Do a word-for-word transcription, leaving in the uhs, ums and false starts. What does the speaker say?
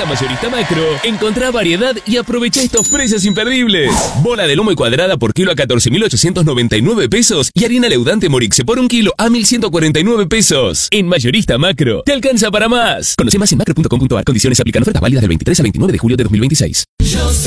Mayorista Macro, encontrá variedad y aprovecha estos precios imperdibles. Bola de lomo y cuadrada por kilo a catorce mil ochocientos noventa y nueve pesos y harina leudante Morixe por un kilo a mil ciento cuarenta y nueve pesos. En Mayorista Macro, te alcanza para más. Conoce más en macro punto com punto ar. Condiciones aplican. Ofertas válidas del veintitrés al veintinueve de julio de dos mil veintiséis. Yo